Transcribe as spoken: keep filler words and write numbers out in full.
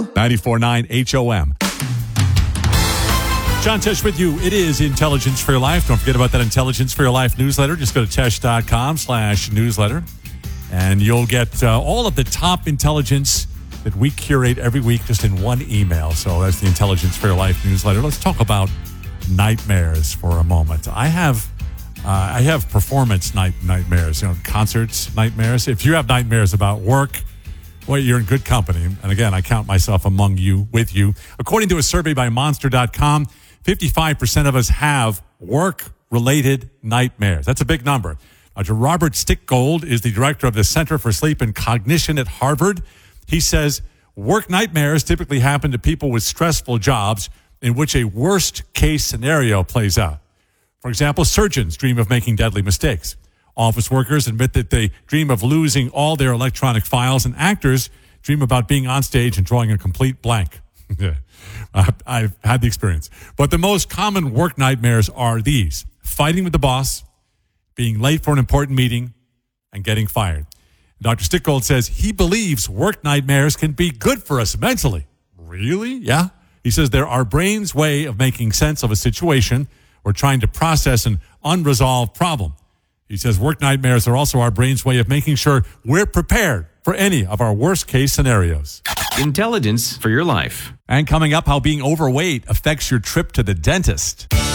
ninety-four point nine H O M. John Tesh with you. It is Intelligence for Your Life. Don't forget about that Intelligence for Your Life newsletter. Just go to tesh.com slash newsletter, and you'll get uh, all of the top intelligence that we curate every week just in one email. So that's the Intelligence for Your Life newsletter. Let's talk about nightmares for a moment. I have uh, I have performance night nightmares, you know, concerts nightmares. If you have nightmares about work, well, you're in good company. And again, I count myself among you, with you. According to a survey by monster dot com, fifty-five percent of us have work-related nightmares. That's a big number. Doctor Robert Stickgold is the director of the Center for Sleep and Cognition at Harvard. He says work nightmares typically happen to people with stressful jobs in which a worst-case scenario plays out. For example, surgeons dream of making deadly mistakes. Office workers admit that they dream of losing all their electronic files, and actors dream about being on stage and drawing a complete blank. I've had the experience. But the most common work nightmares are these: fighting with the boss, being late for an important meeting, and getting fired. Doctor Stickgold says he believes work nightmares can be good for us mentally. Really? Yeah. He says they're our brain's way of making sense of a situation or trying to process an unresolved problem. He says work nightmares are also our brain's way of making sure we're prepared for any of our worst-case scenarios. Intelligence for Your Life. And coming up, how being overweight affects your trip to the dentist.